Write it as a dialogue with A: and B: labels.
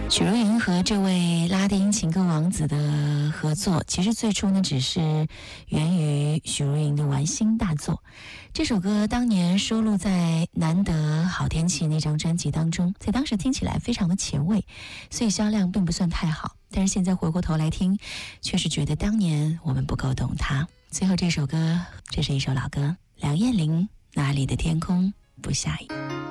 A: 许茹芸和这位拉丁情歌王子的合作，其实最初呢只是源于许茹芸的玩心大作。这首歌当年收录在《难得好天气》那张专辑当中，在当时听起来非常的前卫，所以销量并不算太好。但是现在回过头来听，却是觉得当年我们不够懂它。最后这首歌，这是一首老歌，梁艳玲《哪里的天空不下雨》。